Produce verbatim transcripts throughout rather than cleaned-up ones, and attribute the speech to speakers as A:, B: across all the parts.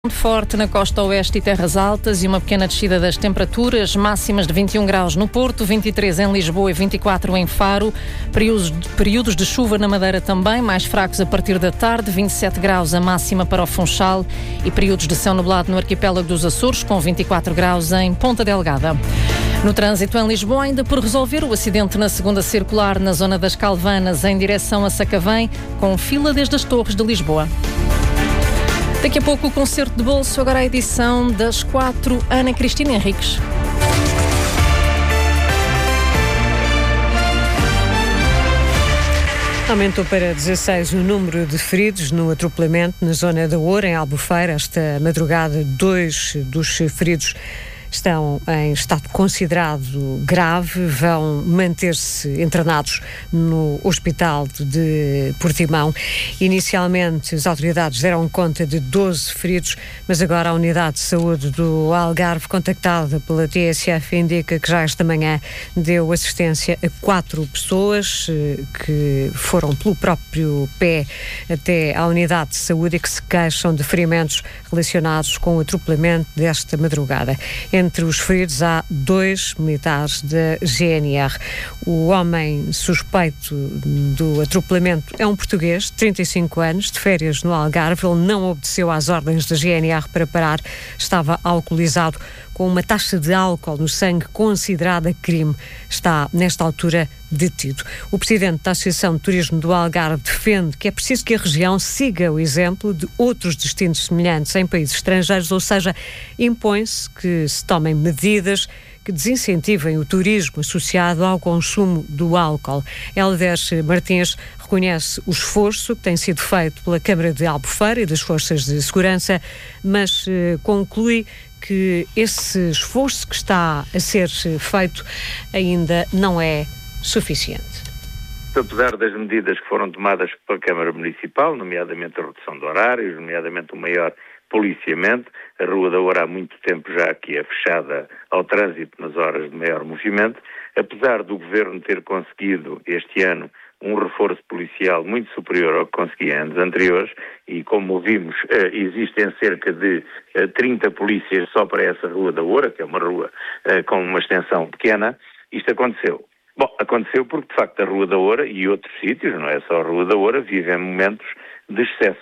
A: Forte na costa oeste e terras altas e uma pequena descida das temperaturas, máximas de vinte e um graus no Porto, vinte e três em Lisboa e vinte e quatro em Faro, períodos de, períodos de chuva na Madeira também, mais fracos a partir da tarde, vinte e sete graus a máxima para o Funchal e períodos de céu nublado no arquipélago dos Açores, com vinte e quatro graus em Ponta Delgada. No trânsito em Lisboa, ainda por resolver o acidente na segunda circular na zona das Calvanas, em direção a Sacavém, com fila desde as Torres de Lisboa. Daqui a pouco o concerto de bolso, agora a edição das quatro, Ana Cristina Henriques.
B: Aumentou para dezasseis o número de feridos no atropelamento na zona da Oura, em Albufeira. Esta madrugada, dois dos feridos estão em estado considerado grave, vão manter-se internados no hospital de Portimão. Inicialmente, as autoridades deram conta de doze feridos, mas agora a unidade de saúde do Algarve, contactada pela T S F, indica que já esta manhã deu assistência a quatro pessoas que foram pelo próprio pé até à unidade de saúde e que se queixam de ferimentos relacionados com o atropelamento desta madrugada. Entre os feridos há dois militares da G N R. O homem suspeito do atropelamento é um português de trinta e cinco anos, de férias no Algarve. Ele não obedeceu às ordens da G N R para parar. Estava alcoolizado, com uma taxa de álcool no sangue considerada crime. Está, nesta altura, detido. O presidente da Associação de Turismo do Algarve defende que é preciso que a região siga o exemplo de outros destinos semelhantes em países estrangeiros, ou seja, impõe-se que se tomem medidas que desincentivem o turismo associado ao consumo do álcool. Hélder Martins reconhece o esforço que tem sido feito pela Câmara de Albufeira e das Forças de Segurança, mas eh, conclui que esse esforço que está a ser feito ainda não é suficiente.
C: Apesar das medidas que foram tomadas pela Câmara Municipal, nomeadamente a redução de horários, nomeadamente o maior policiamento, a Rua da Oura há muito tempo já que é fechada ao trânsito nas horas de maior movimento, apesar do Governo ter conseguido este ano um reforço policial muito superior ao que conseguia em anos anteriores, e como ouvimos, existem cerca de trinta polícias só para essa Rua da Oura, que é uma rua com uma extensão pequena. Isto aconteceu. Bom, aconteceu porque, de facto, a Rua da Oura e outros sítios, não é só a Rua da Oura, vivem momentos de excesso.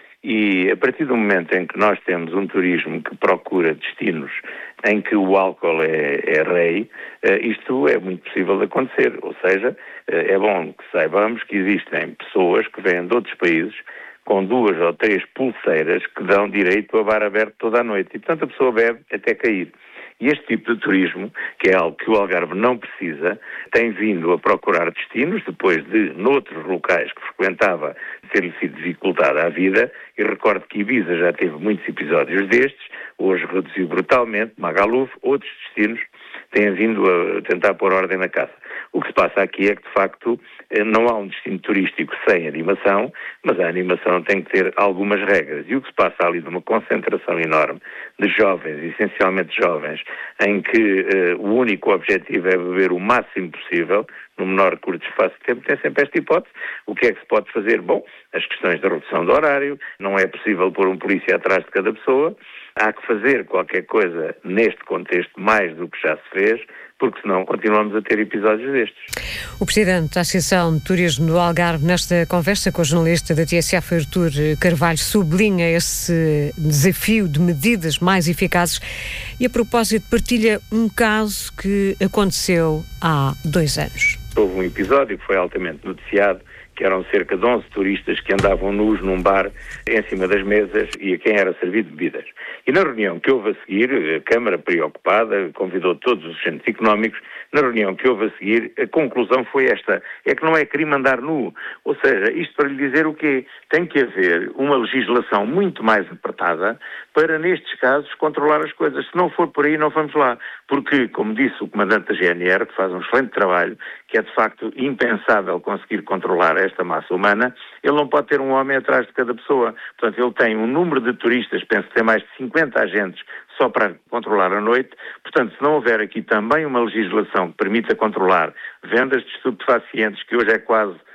C: E a partir do momento em que nós temos um turismo que procura destinos em que o álcool é, é rei, isto é muito possível de acontecer. Ou seja, é bom que saibamos que existem pessoas que vêm de outros países com duas ou três pulseiras que dão direito a bar aberto toda a noite. E, portanto, a pessoa bebe até cair. E este tipo de turismo, que é algo que o Algarve não precisa, tem vindo a procurar destinos, depois de, noutros locais que frequentava, ter-lhe sido dificultada a vida. E recordo que Ibiza já teve muitos episódios destes, hoje reduziu brutalmente, Magaluf, outros destinos têm vindo a tentar pôr ordem na casa. O que se passa aqui é que, de facto, não há um destino turístico sem animação, mas a animação tem que ter algumas regras. E o que se passa ali de uma concentração enorme de jovens, essencialmente jovens, em que uh, o único objetivo é beber o máximo possível, no menor curto espaço de tempo, tem sempre esta hipótese. O que é que se pode fazer? Bom, as questões da redução do horário, não é possível pôr um polícia atrás de cada pessoa, há que fazer qualquer coisa neste contexto mais do que já se fez, porque senão continuamos a ter episódios destes.
B: O presidente da Associação de Turismo do Algarve, nesta conversa com o jornalista da T S F, Artur Carvalho, sublinha esse desafio de medidas mais eficazes e, a propósito, partilha um caso que aconteceu há dois anos.
C: Houve um episódio que foi altamente noticiado, que eram cerca de onze turistas que andavam nus num bar em cima das mesas e a quem era servido bebidas. E na reunião que houve a seguir, a Câmara preocupada convidou todos os centros económicos. Na reunião que houve a seguir, a conclusão foi esta: é que não é crime andar nu. Ou seja, isto para lhe dizer o quê? Tem que haver uma legislação muito mais apertada para, nestes casos, controlar as coisas. Se não for por aí, não vamos lá. Porque, como disse o comandante da G N R, que faz um excelente trabalho, que é de facto impensável conseguir controlar esta massa humana, ele não pode ter um homem atrás de cada pessoa. Portanto, ele tem um número de turistas, penso que tem mais de cinquenta agentes só para controlar a noite. Portanto, se não houver aqui também uma legislação que permita controlar vendas de estupefacientes, que hoje é quase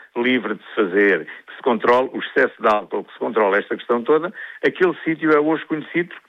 C: livre de se fazer, que se controle o excesso de álcool, que se controle esta questão toda, aquele sítio é hoje conhecido